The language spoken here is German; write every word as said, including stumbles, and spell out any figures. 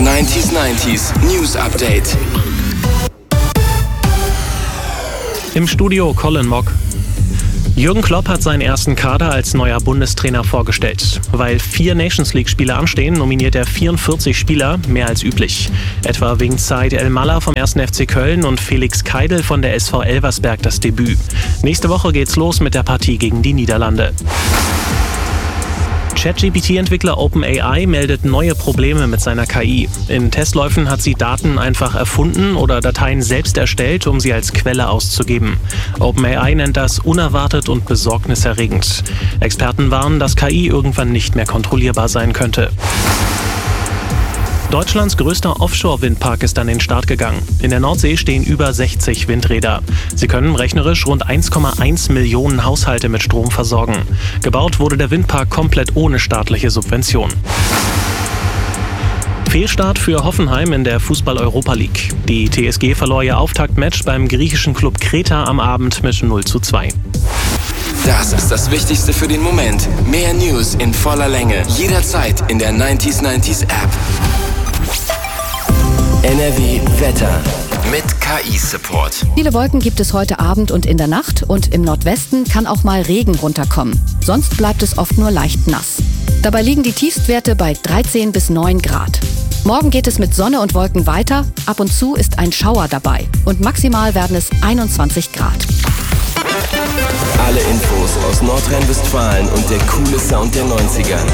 neunzig neunzig News Update. Im Studio Colin Mock. Jürgen Klopp hat seinen ersten Kader als neuer Bundestrainer vorgestellt. Weil vier Nations-League-Spiele anstehen, nominiert er vierundvierzig Spieler, mehr als üblich. Etwa wegen Said El-Mallah vom ersten F C Köln und Felix Keidel von der S V Elversberg das Debüt. Nächste Woche geht's los mit der Partie gegen die Niederlande. ChatGPT-Entwickler OpenAI meldet neue Probleme mit seiner K I. In Testläufen hat sie Daten einfach erfunden oder Dateien selbst erstellt, um sie als Quelle auszugeben. OpenAI nennt das unerwartet und besorgniserregend. Experten warnen, dass K I irgendwann nicht mehr kontrollierbar sein könnte. Deutschlands größter Offshore-Windpark ist an den Start gegangen. In der Nordsee stehen über sechzig Windräder. Sie können rechnerisch rund eins Komma eins Millionen Haushalte mit Strom versorgen. Gebaut wurde der Windpark komplett ohne staatliche Subvention. Fehlstart für Hoffenheim in der Fußball-Europa League. Die T S G verlor ihr Auftaktmatch beim griechischen Club Kreta am Abend mit null zu zwei. Das ist das Wichtigste für den Moment. Mehr News in voller Länge. Jederzeit in der neunzig neunzig App. N R W Wetter mit K I-Support. Viele Wolken gibt es heute Abend und in der Nacht und im Nordwesten kann auch mal Regen runterkommen. Sonst bleibt es oft nur leicht nass. Dabei liegen die Tiefstwerte bei dreizehn bis neun Grad. Morgen geht es mit Sonne und Wolken weiter. Ab und zu ist ein Schauer dabei und maximal werden es einundzwanzig Grad. Alle Infos aus Nordrhein-Westfalen und der coole Sound der neunziger.